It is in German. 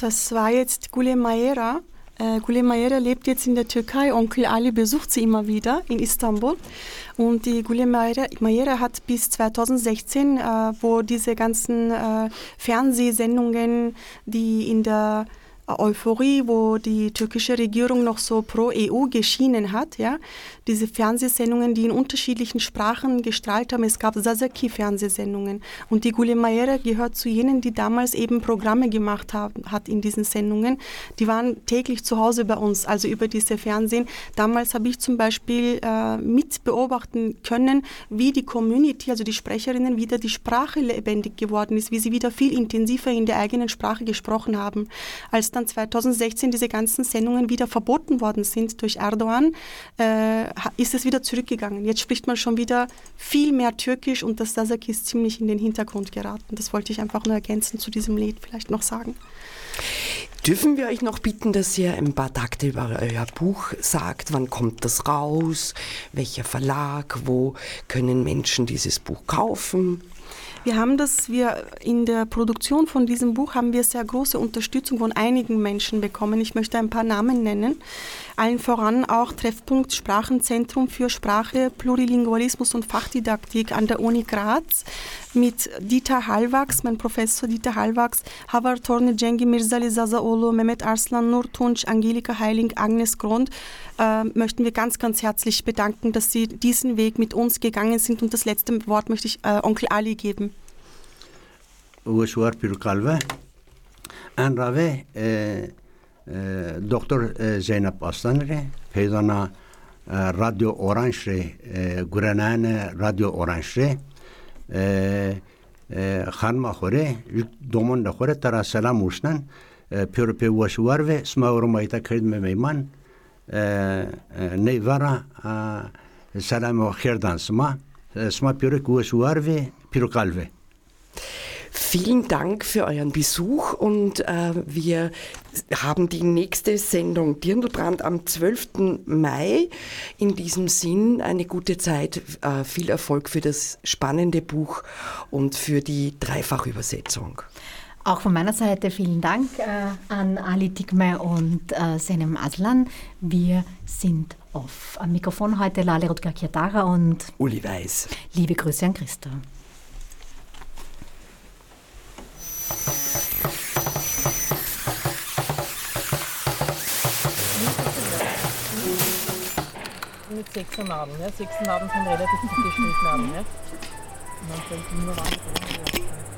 Das war jetzt Gule Mayera. Gule Mayera lebt jetzt in der Türkei. Onkel Ali besucht sie immer wieder in Istanbul. Und die Gule Mayera hat bis 2016, wo diese ganzen Fernsehsendungen, die in der Euphorie, wo die türkische Regierung noch so pro EU geschienen hat, ja, diese Fernsehsendungen, die in unterschiedlichen Sprachen gestrahlt haben. Es gab Sasaki-Fernsehsendungen und die Gule Mayera gehört zu jenen, die damals eben Programme gemacht hat in diesen Sendungen. Die waren täglich zu Hause bei uns, also über diese Fernsehen. Damals habe ich zum Beispiel mit beobachten können, wie die Community, also die Sprecherinnen, wieder die Sprache lebendig geworden ist, wie sie wieder viel intensiver in der eigenen Sprache gesprochen haben. Als dann 2016 diese ganzen Sendungen wieder verboten worden sind durch Erdogan, ist es wieder zurückgegangen. Jetzt spricht man schon wieder viel mehr Türkisch und das Sasaki ist ziemlich in den Hintergrund geraten. Das wollte ich einfach nur ergänzend zu diesem Lied vielleicht noch sagen. Dürfen wir euch noch bitten, dass ihr ein paar Takte über euer Buch sagt? Wann kommt das raus? Welcher Verlag? Wo können Menschen dieses Buch kaufen? Wir in der Produktion von diesem Buch haben wir sehr große Unterstützung von einigen Menschen bekommen. Ich möchte ein paar Namen nennen. Allen voran auch Treffpunkt Sprachenzentrum für Sprache, Plurilingualismus und Fachdidaktik an der Uni Graz mit Dieter Hallwachs, mein Professor Dieter Hallwachs, Havar Torne, Cengi Mirzali Zazaoğlu, Mehmet Arslan, Nur Tunç, Angelika Heiling, Agnes Grund, möchten wir ganz, ganz herzlich bedanken, dass Sie diesen Weg mit uns gegangen sind. Und das letzte Wort möchte ich Onkel Ali geben. Ușor Pirkalve, Anrave, Dr. Zeynep Aslanre, Peydana Radio Orange, Gurenane Radio Orange, Hanma Hore, Domon Hore, Tara Salam Usnan, Purpe Ușoarve, Smaurmaita Kredme Meiman, Nevara, Salam Herdan Sma, Sma Purek Ușoarve, Pirkalve. Vielen Dank für euren Besuch und wir haben die nächste Sendung Dirndlbrand am 12. Mai. In diesem Sinn eine gute Zeit, viel Erfolg für das spannende Buch und für die Dreifachübersetzung. Auch von meiner Seite vielen Dank an Ali Tikme und Zeynep Aslan. Wir sind off. Am Mikrofon heute Lale Rutger-Kiatara und Uli Weiß. Liebe Grüße an Christa. Mit 6 Narben, ja. 6 Narben sind relativ dicke Strichnadeln, ja. Und dann fällt nur rein.